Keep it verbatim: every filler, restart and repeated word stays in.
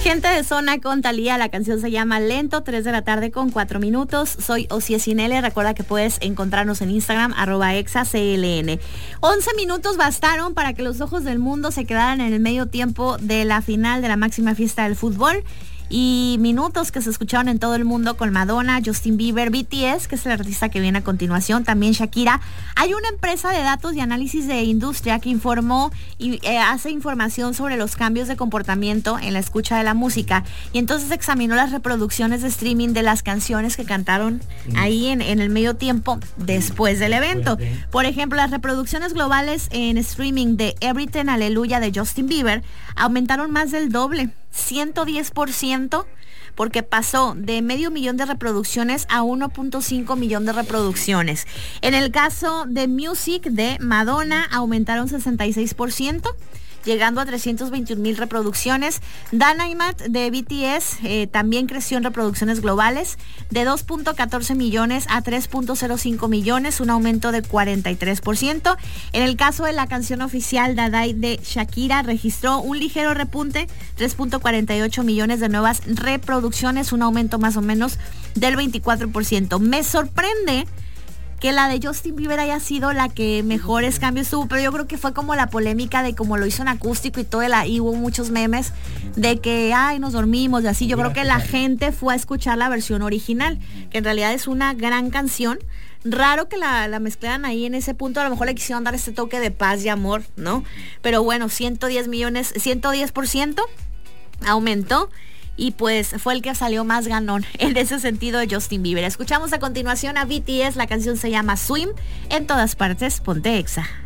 Gente de Zona con Thalía, la canción se llama Lento, tres de la tarde con cuatro minutos. Soy Ociecinele, recuerda que puedes encontrarnos en Instagram, arroba exacln. once minutos bastaron para que los ojos del mundo se quedaran en el medio tiempo de la final de la máxima fiesta del fútbol. Y minutos que se escucharon en todo el mundo con Madonna, Justin Bieber, B T S, que es el artista que viene a continuación, también Shakira. Hay una empresa de datos y análisis de industria que informó y eh, hace información sobre los cambios de comportamiento en la escucha de la música, y entonces examinó las reproducciones de streaming de las canciones que cantaron ahí en, en el medio tiempo después del evento. Por ejemplo, las reproducciones globales en streaming de Everything Hallelujah de Justin Bieber aumentaron más del doble, ciento diez por ciento, porque pasó de medio millón de reproducciones a uno punto cinco millón de reproducciones. En el caso de Music de Madonna aumentaron sesenta y seis por ciento, llegando a trescientos veintiún mil reproducciones. Dynamite de B T S eh, también creció en reproducciones globales de dos punto catorce millones a tres punto cero cinco millones, un aumento de cuarenta y tres por ciento. En el caso de la canción oficial Dadai de Shakira, registró un ligero repunte, tres punto cuarenta y ocho millones de nuevas reproducciones, un aumento más o menos del veinticuatro por ciento. Me sorprende que la de Justin Bieber haya sido la que mejores cambios tuvo, pero yo creo que fue como la polémica de cómo lo hizo en acústico y todo, la, y hubo muchos memes de que, ay, nos dormimos y así. Yo creo que la gente fue a escuchar la versión original, que en realidad es una gran canción. Raro que la, la mezclaran ahí en ese punto, a lo mejor le quisieron dar este toque de paz y amor, ¿no? Pero bueno, ciento diez millones, ciento diez por ciento aumentó. Y pues fue el que salió más ganón en ese sentido de Justin Bieber. Escuchamos a continuación a B T S, la canción se llama Swim. En todas partes, ponte Exa.